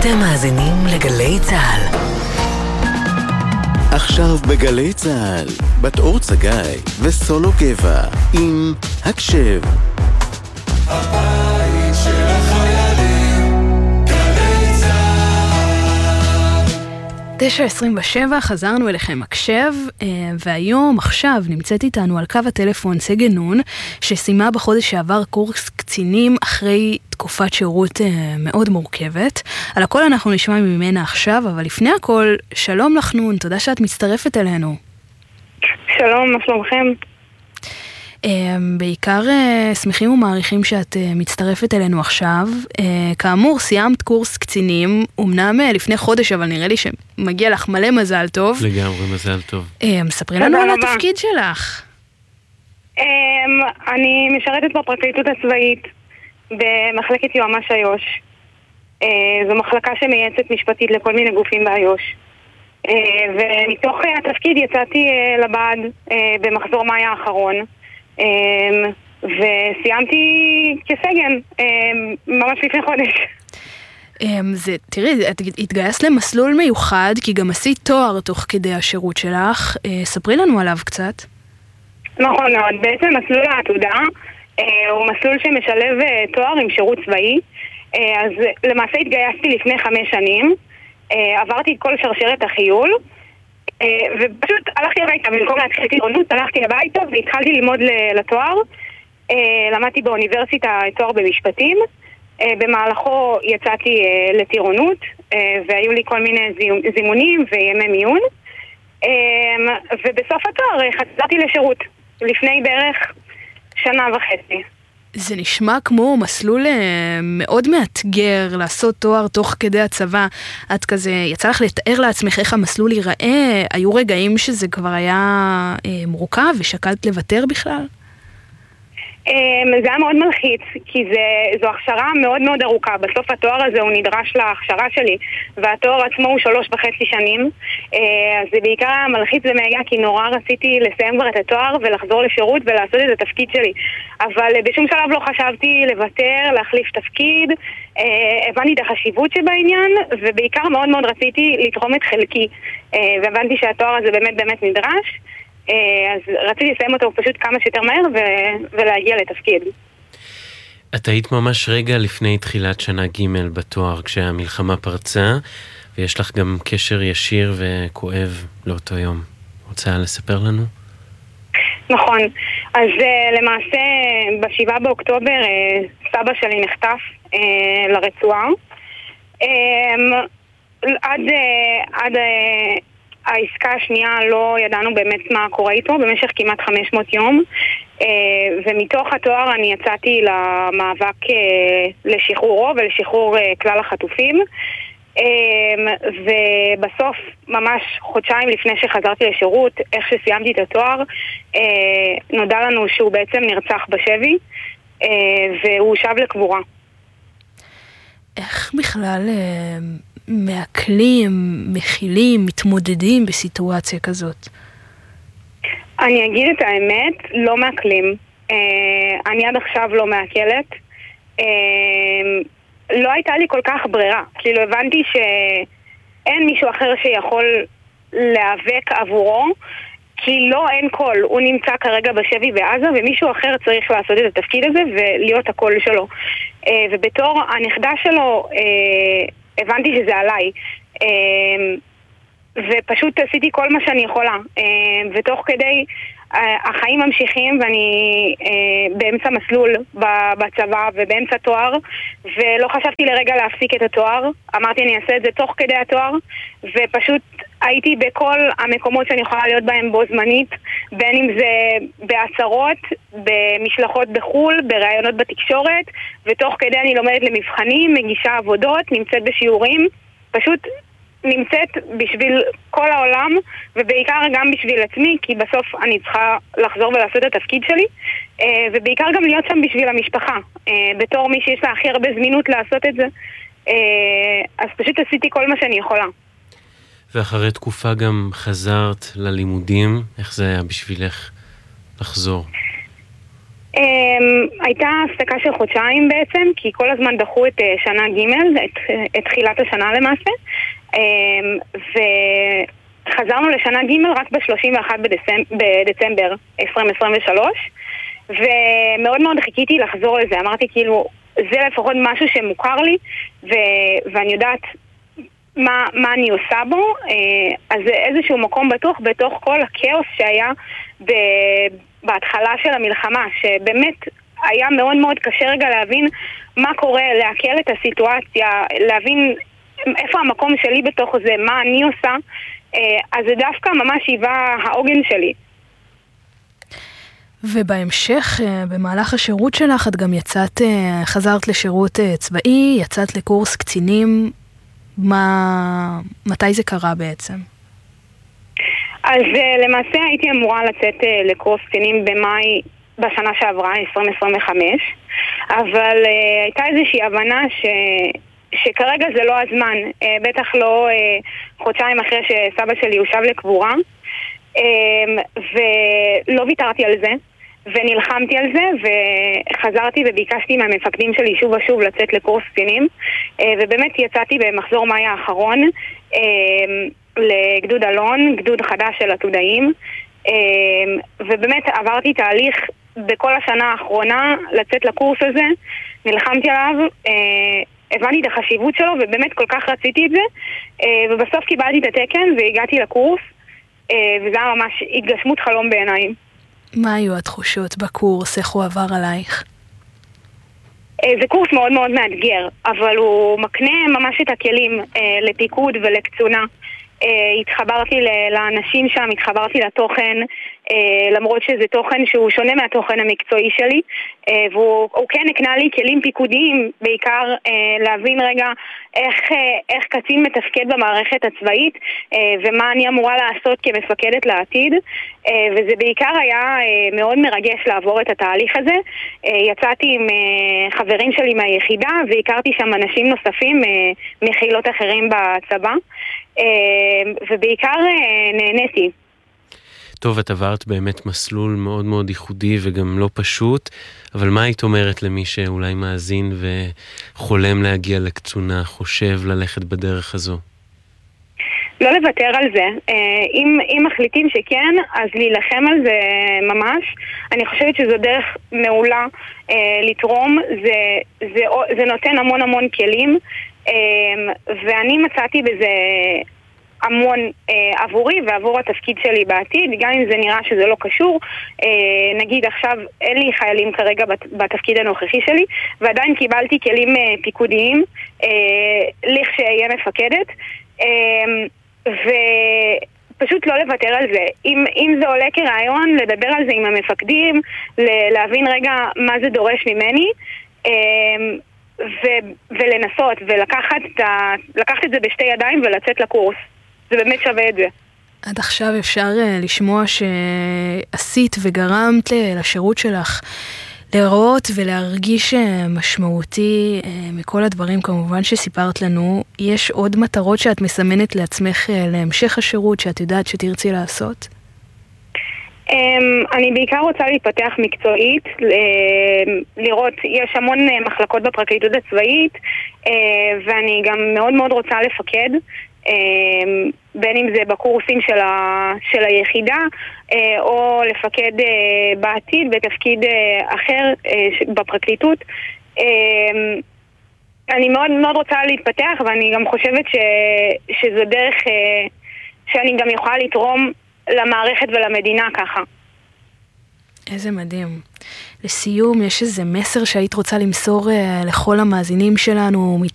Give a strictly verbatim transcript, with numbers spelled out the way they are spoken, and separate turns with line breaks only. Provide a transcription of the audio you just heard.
אתם מאזינים לגלי צהל.
עכשיו בגלי צהל, בת אור צגאי וסולו גבע עם הקשב.
הבית של החיילים, גלי צהל.
תשע עשרים ושבע, חזרנו אליכם הקשב, והיום, עכשיו, נמצאת איתנו על קו הטלפון סגן נון, שסיימה בחודש שעבר קורס קצינים אחרי תקופת שירות מאוד מורכבת. על הכל אנחנו נשמע ממנה עכשיו, אבל לפני הכל, שלום לך נון, תודה שאת מצטרפת אלינו.
שלום, מה שלומכם?
בעיקר שמחים ומעריכים שאת מצטרפת אלינו עכשיו. כאמור, סיימת קורס קצינים, אמנם לפני חודש, אבל נראה לי שמגיע לך מלא מזל טוב.
לגמרי מזל טוב.
ספרי לנו על התפקיד שלך.
אני משרתת בפרקליטות הצבאית במחלקת יועמ"ש איו"ש. זו מחלקה שמייעצת משפטית לכל מיני גופים באיו"ש. ומתוך התפקיד יצאתי לבד במחזור מאי האחרון. וסיימתי כסגן ממש לפני חודש.
זה, תראי, את התגייסת למסלול מיוחד, כי גם עשית תואר תוך כדי השירות שלך. ספרי לנו עליו קצת.
נכון מאוד, בעצם מסלול העתודה הוא מסלול שמשלב תואר עם שירות צבאי. אז למעשה התגייסתי לפני חמש שנים, עברתי את כל שרשרת החיול, ופשוט הלכתי הביתה, במקום להתחיל טירונות, הלכתי הביתה והתחלתי ללמוד לתואר. למדתי באוניברסיטה תואר במשפטים, במהלכו יצאתי לטירונות, והיו לי כל מיני זימונים וימי מיון, ובסוף התואר חזרתי לשירות, לפני בערך שנה וחצי.
זה נשמע כמו מסלול מאוד מאתגר לעשות תואר תוך כדי הצבא. את כזה, יצא לך לתאר לעצמך איך המסלול ייראה? היו רגעים שזה כבר היה מורכב ושקלת לוותר בכלל?
זה היה מאוד מלחיץ, כי זה, זו הכשרה מאוד מאוד ארוכה. בסוף התואר הזה הוא נדרש להכשרה שלי, והתואר עצמו הוא שלוש וחצי שנים. אז זה בעיקר היה מלחיץ ומהגע, כי נורא רציתי לסיים כבר את התואר ולחזור לשירות ולעשות את התפקיד שלי. אבל בשום שלב לא חשבתי לוותר, להחליף תפקיד. הבנתי את החשיבות שבעניין, ובעיקר מאוד מאוד רציתי לתחום את חלקי. והבנתי שהתואר הזה באמת באמת נדרש. אז רציתי לסיים אותו פשוט כמה שיותר מהר ו- ולהגיע לתפקיד.
את היית ממש רגע לפני תחילת שנה ג' בתואר כשהמלחמה פרצה, ויש לך גם קשר ישיר וכואב לאותו יום. רוצה לספר לנו?
נכון. אז למעשה בשבעה באוקטובר סבא שלי נחטף לרצועה. עד... עד העסקה השנייה לא ידענו באמת מה קורה איתו במשך כמעט חמש מאות יום, ומתוך התואר אני יצאתי למאבק לשחרורו ולשחרור כלל החטופים, ובסוף ממש חודשיים לפני שחזרתי לשירות, איך שסיימתי את התואר, נודע לנו שהוא בעצם נרצח בשבי והוא שב לקבורה.
איך בכלל מעכלים, מכילים, מתמודדים בסיטואציה כזאת?
אני אגיד את האמת, לא מעכלים. אני עד עכשיו לא מעכלת. לא הייתה לי כל כך ברירה. כאילו הבנתי שאין מישהו אחר שיכול להיאבק עבורו, כי לא, אין קול. הוא נמצא כרגע בשבי בעזה, ומישהו אחר צריך לעשות את התפקיד הזה ולהיות הקול שלו. ובתור הנכדה שלו הבנתי שזה עליי, ופשוט עשיתי כל מה שאני יכולה, ותוך כדי החיים ממשיכים, ואני באמצע מסלול בצבא ובאמצע תואר, ולא חשבתי לרגע להפסיק את התואר. אמרתי אני אעשה את זה תוך כדי התואר, ופשוט הייתי בכל המקומות שאני יכולה להיות בהם בו זמנית, בין אם זה בעצרות, במשלחות בחול, בראיונות בתקשורת, ותוך כדי אני לומדת למבחנים, מגישה עבודות, נמצאת בשיעורים, פשוט נמצאת בשביל כל העולם, ובעיקר גם בשביל עצמי, כי בסוף אני צריכה לחזור ולעשות את התפקיד שלי, ובעיקר גם להיות שם בשביל המשפחה, בתור מי שיש לה הכי הרבה זמינות לעשות את זה. אז פשוט עשיתי כל מה שאני יכולה.
ואחרי תקופה גם חזרת ללימודים, איך זה היה בשבילך לחזור?
הייתה הפסקה של חודשיים בעצם, כי כל הזמן דחו את שנה ג', את, את תחילת השנה למעשה, וחזרנו לשנה ג' רק ב-שלושים ואחד בדצמבר עשרים עשרים ושלוש, ומאוד מאוד חיכיתי לחזור לזה. אמרתי כאילו, זה לפחות משהו שמוכר לי, ו- ואני יודעת מה, מה אני עושה בו, אז זה איזשהו מקום בטוח בתוך כל הכאוס שהיה ב- בהתחלה של המלחמה, שבאמת היה מאוד מאוד קשה רגע להבין מה קורה, להקל את הסיטואציה, להבין איפה המקום שלי בתוך זה, מה אני עושה, אז זה דווקא ממש היווה העוגן שלי.
ובהמשך, במהלך השירות שלך, את גם יצאת, חזרת לשירות צבאי, יצאת לקורס קצינים, מה, מתי זה קרה בעצם?
אז למעשה הייתי אמורה לצאת לקורס קצינים במאי בשנה שעברה, עשרים עשרים וחמש, אבל הייתה איזושהי הבנה ש... שכרגע זה לא הזמן, בטח לא חודשיים אחרי שסבא שלי הושב לקבורה, ולא ויתרתי על זה, ונלחמתי על זה, וחזרתי וביקשתי מהמפקדים שלי שוב ושוב לצאת לקורס קצינים, ובאמת יצאתי במחזור מאי האחרון לגדוד אלון, גדוד חדש של עתודאים, ובאמת עברתי תהליך בכל השנה האחרונה לצאת לקורס הזה, נלחמתי עליו, הבנתי את החשיבות שלו, ובאמת כל כך רציתי את זה, ובסוף קיבלתי את התקן והגעתי לקורס, וזה היה ממש התגשמות חלום בעיניים.
מה היו התחושות בקורס? איך הוא עבר עלייך?
זה קורס מאוד מאוד מאתגר, אבל הוא מקנה ממש את הכלים לפיקוד ולקצונה. התחברתי לאנשים שם, התחברתי לתוכן, למרות שזה תוכן שהוא שונה מהתוכן המקצועי שלי, והוא כן הקנה לי כלים פיקודיים, בעיקר להבין רגע איך, איך קצין מתפקד במערכת הצבאית, ומה אני אמורה לעשות כמפקדת לעתיד, וזה בעיקר היה מאוד מרגש לעבור את התהליך הזה. יצאתי עם חברים שלי מהיחידה, והכרתי שם אנשים נוספים מחילות אחרים בצבא, ובעיקר נהניתי.
טוב, את עברת באמת מסלול מאוד מאוד ייחודי וגם לא פשוט, אבל מה היית אומרת למי שאולי מאזין וחולם להגיע לקצונה, חושב ללכת בדרך הזו?
לא לוותר על זה. אם, אם מחליטים שכן, אז להילחם על זה ממש. אני חושבת שזו דרך מעולה לתרום, זה, זה, זה נותן המון המון כלים, ואני מצאתי בזה המון אה, עבורי ועבור התפקיד שלי בעתיד, גם אם זה נראה שזה לא קשור. אה, נגיד עכשיו אין לי חיילים כרגע בת, בתפקיד הנוכחי שלי, ועדיין קיבלתי כלים אה, פיקודיים אה, לכשאהיה מפקדת, אה, ופשוט לא לוותר על זה. אם, אם זה עולה כרעיון, לדבר על זה עם המפקדים, להבין רגע מה זה דורש ממני, אה, ו- ולנסות ולקחת את, ה- לקחת את זה בשתי ידיים ולצאת לקורס. זה באמת שווה את זה.
עד עכשיו אפשר לשמוע שעשית וגרמת לשירות שלך לראות ולהרגיש משמעותי מכל הדברים כמובן שסיפרת לנו. יש עוד מטרות שאת מסמנת לעצמך להמשך השירות שאת יודעת שתרצי לעשות?
אני בעיקר רוצה להתפתח מקצועית, לראות, יש המון מחלקות בפרקליטות הצבאית, ואני גם מאוד מאוד רוצה לפקד, בין אם זה בקורסים של, ה, של היחידה, או לפקד בעתיד בתפקיד אחר בפרקליטות. אני מאוד מאוד רוצה להתפתח, ואני גם חושבת ש, שזו דרך שאני גם יכולה לתרום למערכת ולמדינה ככה.
איזה מדהים. לסיום, יש איזה מסר שהיית רוצה למסור לכל המאזינים שלנו